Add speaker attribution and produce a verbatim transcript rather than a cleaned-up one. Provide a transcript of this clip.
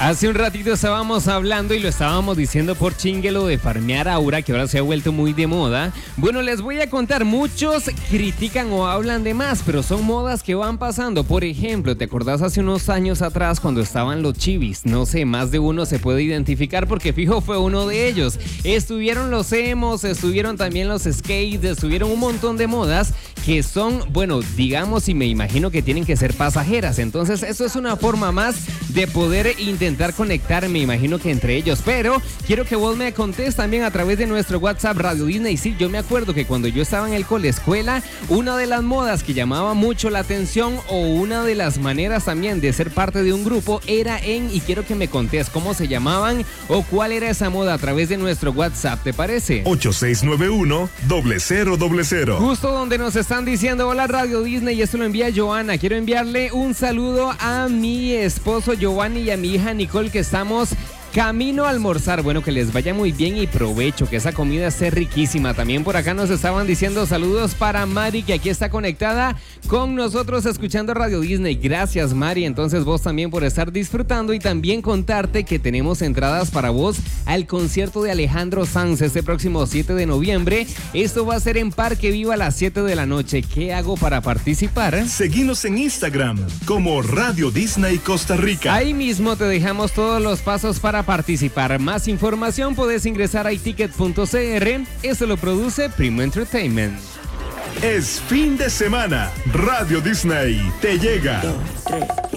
Speaker 1: Hace un ratito estábamos hablando y lo estábamos diciendo por chingue lo de farmear aura, que ahora se ha vuelto muy de moda. Bueno, les voy a contar, muchos critican o hablan de más, pero son modas que van pasando. Por ejemplo, ¿te acordás hace unos años atrás cuando estaban los chivis? No sé, más de uno se puede identificar porque fijo fue uno de ellos. Estuvieron los emos, estuvieron también los skates, estuvieron un montón de modas que son, bueno, digamos y me imagino que tienen que ser pasajeras. Entonces eso es una forma más de poder intentar conectar, me imagino que entre ellos, pero quiero que vos me contés también a través de nuestro WhatsApp Radio Disney. Sí, yo me acuerdo que cuando yo estaba en el cole escuela, una de las modas que llamaba mucho la atención o una de las maneras también de ser parte de un grupo era en, y quiero que me contés cómo se llamaban o cuál era esa moda a través de nuestro WhatsApp, ¿te parece?
Speaker 2: ocho seis nueve uno, cero cero cero cero.
Speaker 1: Justo donde nos están diciendo hola Radio Disney, y esto lo envía Joana. Quiero enviarle un saludo a mi esposo Giovanni y a mi hija Nicole, que estamos camino a almorzar. Bueno, que les vaya muy bien y provecho, que esa comida esté riquísima. También por acá nos estaban diciendo saludos para Mari, que aquí está conectada con nosotros escuchando Radio Disney. Gracias, Mari. Entonces vos también por estar disfrutando, y también contarte que tenemos entradas para vos al concierto de Alejandro Sanz este próximo siete de noviembre. Esto va a ser en Parque Viva a las siete de la noche. ¿Qué hago para participar?
Speaker 2: Seguinos en Instagram como Radio Disney Costa Rica.
Speaker 1: Ahí mismo te dejamos todos los pasos para participar. Más información puedes ingresar a iticket punto c r. Esto lo produce Primo Entertainment.
Speaker 2: Es fin de semana. Radio Disney te llega.
Speaker 3: Dos, tres.